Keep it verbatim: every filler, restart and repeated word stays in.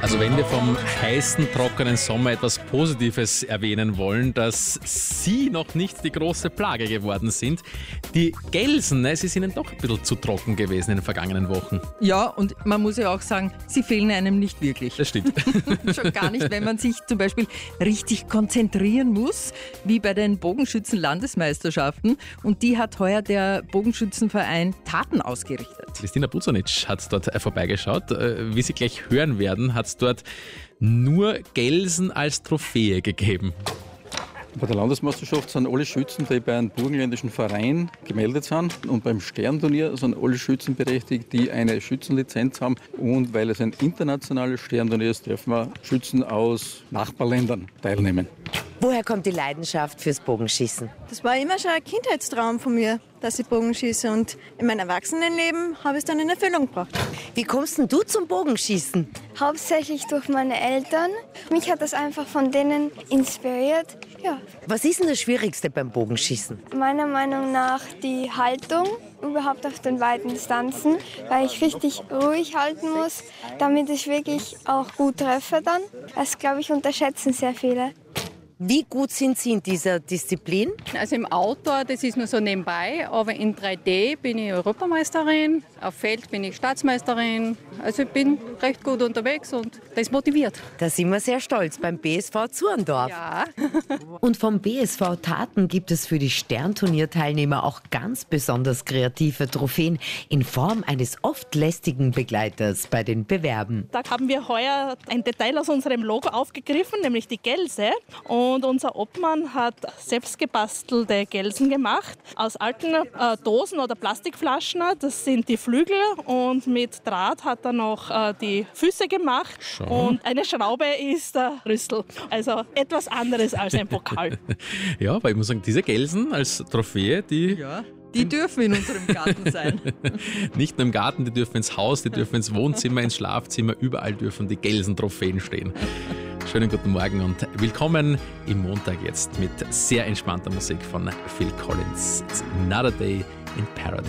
Also wenn wir vom heißen, trockenen Sommer etwas Positives erwähnen wollen, dass Sie noch nicht die große Plage geworden sind. Die Gelsen, ne, sie sind Ihnen doch ein bisschen zu trocken gewesen in den vergangenen Wochen. Ja, und man muss ja auch sagen, sie fehlen einem nicht wirklich. Das stimmt. Schon gar nicht, wenn man sich zum Beispiel richtig konzentrieren muss, wie bei den Bogenschützen-Landesmeisterschaften. Und die hat heuer der Bogenschützenverein Taten ausgerichtet. Christina Buzanic hat dort vorbeigeschaut. Wie Sie gleich hören werden, hat es dort nur Gelsen als Trophäe gegeben. Bei der Landesmeisterschaft sind alle Schützen, die bei einem burgenländischen Verein gemeldet sind. Und beim Sternturnier sind alle Schützen berechtigt, die eine Schützenlizenz haben. Und weil es ein internationales Sternturnier ist, dürfen wir Schützen aus Nachbarländern teilnehmen. Woher kommt die Leidenschaft fürs Bogenschießen? Das war immer schon ein Kindheitstraum von mir, dass ich Bogen schieße. Und in meinem Erwachsenenleben habe ich es dann in Erfüllung gebracht. Wie kommst denn du zum Bogenschießen? Hauptsächlich durch meine Eltern. Mich hat das einfach von denen inspiriert. Ja. Was ist denn das Schwierigste beim Bogenschießen? Meiner Meinung nach die Haltung, überhaupt auf den weiten Distanzen, weil ich richtig ruhig halten muss, damit ich wirklich auch gut treffe dann. Das, glaube ich, unterschätzen sehr viele. Wie gut sind Sie in dieser Disziplin? Also im Outdoor, das ist nur so nebenbei, aber in drei D bin ich Europameisterin, auf Feld bin ich Staatsmeisterin. Also ich bin recht gut unterwegs und das motiviert. Da sind wir sehr stolz beim B S V Zurndorf. Ja. Und vom B S V Taten gibt es für die Sternturnierteilnehmer auch ganz besonders kreative Trophäen in Form eines oft lästigen Begleiters bei den Bewerben. Da haben wir heuer ein Detail aus unserem Logo aufgegriffen, nämlich die Gelse. Und unser Obmann hat selbst gebastelte Gelsen gemacht aus alten äh, Dosen oder Plastikflaschen. Das sind die Flügel und mit Draht hat er noch äh, die Füße gemacht. Schau. Und eine Schraube ist der Rüssel. Also etwas anderes als ein Pokal. Ja, aber ich muss sagen, diese Gelsen als Trophäe, die... Ja. Die dürfen in unserem Garten sein. Nicht nur im Garten, die dürfen ins Haus, die dürfen ins Wohnzimmer, ins Schlafzimmer, überall dürfen die Gelsen-Trophäen stehen. Schönen guten Morgen und willkommen im Montag jetzt mit sehr entspannter Musik von Phil Collins. It's another day in paradise.